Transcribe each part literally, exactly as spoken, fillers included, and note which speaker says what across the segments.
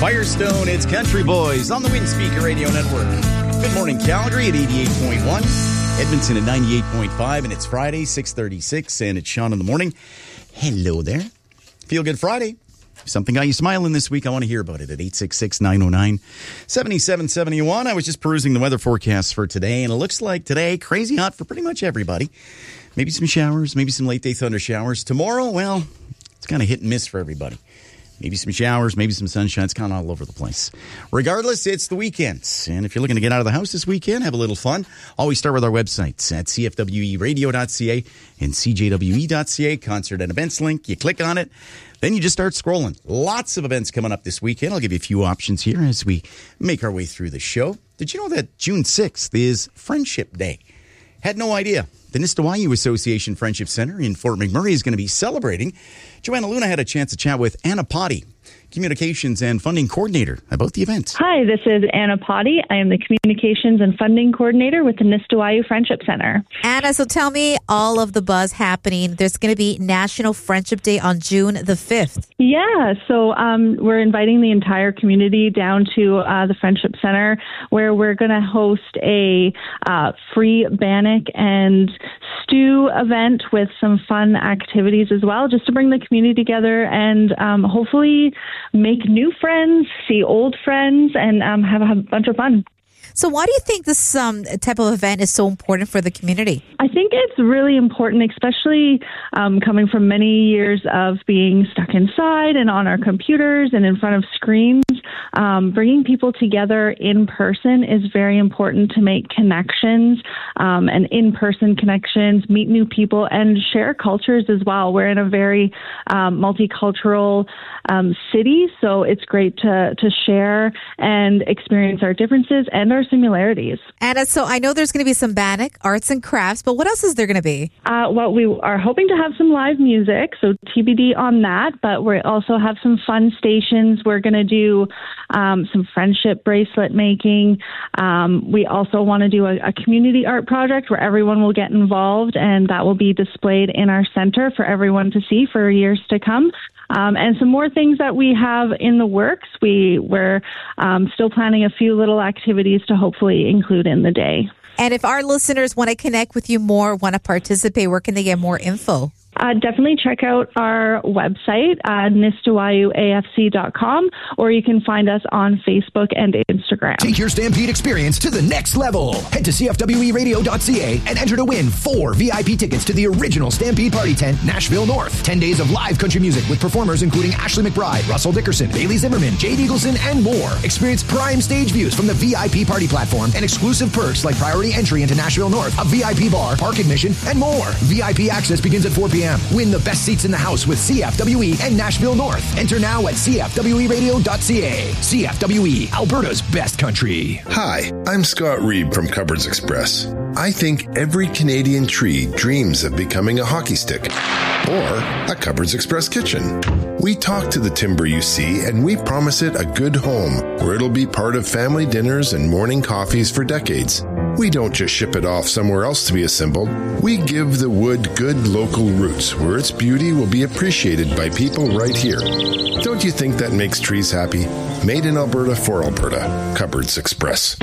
Speaker 1: Firestone, it's Country Boys on the Windspeaker Radio Network. Good morning, Calgary at eighty-eight point one, Edmonton at ninety-eight point five, and it's Friday, six thirty-six, and it's Sean in the morning. Hello there. Feel Good Friday. If something got you smiling this week, I want to hear about it at eight six six, nine oh nine, seven seven seven one. I was just perusing the weather forecast for today, and it looks like today, crazy hot for pretty much everybody. Maybe some showers, maybe some late day thunder showers. Tomorrow, well, it's kind of hit and miss for everybody. Maybe some showers, maybe some sunshine. It's kind of all over the place. Regardless, it's the weekend. And if you're looking to get out of the house this weekend, have a little fun, always start with our websites at c f w e radio dot c a and c j w e dot c a, concert and events link. You click on it, then you just start scrolling. Lots of events coming up this weekend. I'll give you a few options here as we make our way through the show. Did you know that June sixth is Friendship Day? Had no idea. The Nistawayu Association Friendship Center in Fort McMurray is going to be celebrating. Joanna Luna had a chance to chat with Anna Potty, Communications and Funding Coordinator, about the event.
Speaker 2: Hi, this is Anna Potty. I am the Communications and Funding Coordinator with the Nistawayu Friendship Center.
Speaker 3: Anna, so tell me all of the buzz happening. There's going to be National Friendship Day on June the fifth.
Speaker 2: Yeah, so um, we're inviting the entire community down to uh, the Friendship Center, where we're going to host a uh, free bannock and stew event with some fun activities as well, just to bring the community together and um, hopefully make new friends, see old friends, and um, have a bunch of fun.
Speaker 3: So why do you think this um, type of event is so important for the community?
Speaker 2: I think it's really important, especially um, coming from many years of being stuck inside and on our computers and in front of screens. Um, bringing people together in person is very important to make connections um, and in-person connections, meet new people, and share cultures as well. We're in a very um, multicultural um, city, so it's great to, to share and experience our differences and our similarities.
Speaker 3: Anna, so I know there's going to be some bannock, arts and crafts, but what else is there going to be?
Speaker 2: Uh, well, we are hoping to have some live music, so T B D on that, but we also have some fun stations. We're going to do um, some friendship bracelet making. Um, we also want to do a, a community art project where everyone will get involved, and that will be displayed in our center for everyone to see for years to come. Um, and some more things that we have in the works. We, we're um, still planning a few little activities to hopefully include in the day.
Speaker 3: And if our listeners want to connect with you more, want to participate, where can they get more info?
Speaker 2: Uh, definitely check out our website, uh, nistawayu a f c dot com, or you can find us on Facebook and Instagram.
Speaker 4: Take your Stampede experience to the next level. Head to c f w e radio dot c a and enter to win four V I P tickets to the original Stampede Party Tent, Nashville North. Ten days of live country music with performers including Ashley McBride, Russell Dickerson, Bailey Zimmerman, Jade Eagleson, and more. Experience prime stage views from the V I P party platform and exclusive perks like priority entry into Nashville North, a V I P bar, park admission, and more. V I P access begins at four p.m. Win the best seats in the house with C F W E and Nashville North. Enter now at c f w e radio dot c a. C F W E, Alberta's best country.
Speaker 5: Hi, I'm Scott Reed from Cupboards Express. I think every Canadian tree dreams of becoming a hockey stick or a Cupboards Express kitchen. We talk to the timber you see, and we promise it a good home where it'll be part of family dinners and morning coffees for decades. We don't just ship it off somewhere else to be assembled. We give the wood good local roots where its beauty will be appreciated by people right here. Don't you think that makes trees happy? Made in Alberta for Alberta. Cupboards Express.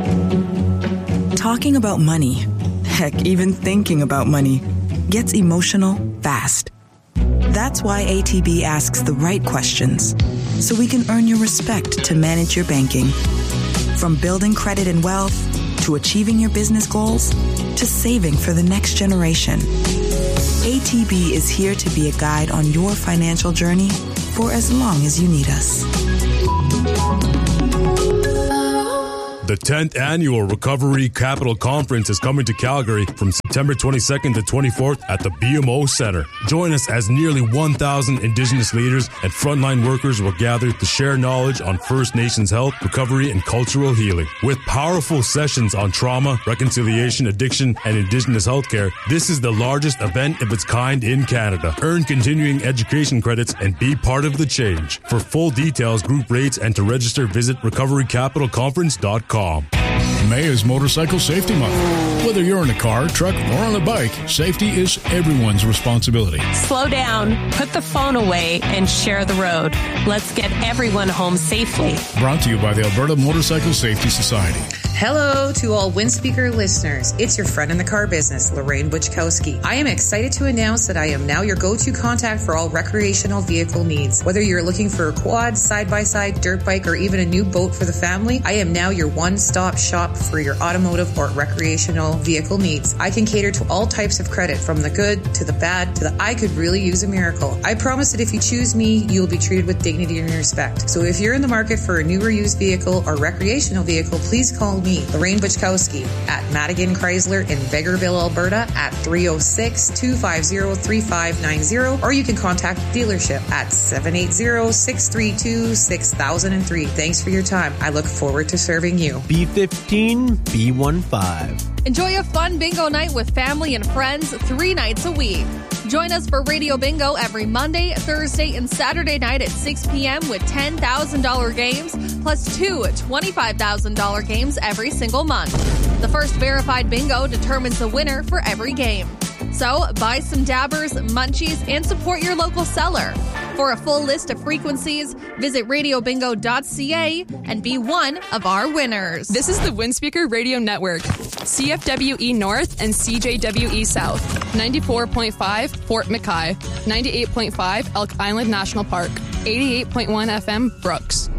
Speaker 6: Talking about money, heck, even thinking about money, gets emotional fast. That's why A T B asks the right questions, so we can earn your respect to manage your banking. From building credit and wealth, to achieving your business goals, to saving for the next generation. A T B is here to be a guide on your financial journey for as long as you need us.
Speaker 7: The tenth Annual Recovery Capital Conference is coming to Calgary from September twenty-second to twenty-fourth at the B M O Center. Join us as nearly one thousand Indigenous leaders and frontline workers will gather to share knowledge on First Nations health, recovery, and cultural healing. With powerful sessions on trauma, reconciliation, addiction, and Indigenous healthcare, this is the largest event of its kind in Canada. Earn continuing education credits and be part of the change. For full details, group rates, and to register, visit recovery capital conference dot com.
Speaker 8: May is Motorcycle Safety Month. Whether you're in a car, truck, or on a bike, safety is everyone's responsibility.
Speaker 9: Slow down, put the phone away, and share the road. Let's get everyone home safely.
Speaker 8: Brought to you by the Alberta Motorcycle Safety Society.
Speaker 10: Hello to all Windspeaker listeners. It's your friend in the car business, Lorraine Butchkowski. I am excited to announce that I am now your go-to contact for all recreational vehicle needs. Whether you're looking for a quad, side-by-side, dirt bike, or even a new boat for the family, I am now your one-stop shop for your automotive or recreational vehicle needs. I can cater to all types of credit, from the good to the bad to the I could really use a miracle. I promise that if you choose me, you'll be treated with dignity and respect. So if you're in the market for a new or used vehicle or recreational vehicle, please call me, Lorraine Butchkowski, at Madigan Chrysler in Vegreville, Alberta at three oh six, two five zero, three five nine zero, or you can contact the dealership at seven eight zero, six three two, six thousand three. Thanks for your time. I look forward to serving you.
Speaker 11: B fifteen B fifteen.
Speaker 12: Enjoy a fun bingo night with family and friends three nights a week. Join us for Radio Bingo every Monday, Thursday, and Saturday night at six p.m. with ten thousand dollars games, plus two twenty-five thousand dollars games every single month. The first verified bingo determines the winner for every game. So buy some dabbers, munchies, and support your local seller. For a full list of frequencies, visit radio bingo dot c a and be one of our winners.
Speaker 13: This is the Windspeaker Radio Network. C F W E North and C J W E South. ninety-four point five Fort McKay. ninety-eight point five Elk Island National Park. eighty-eight point one F M Brooks.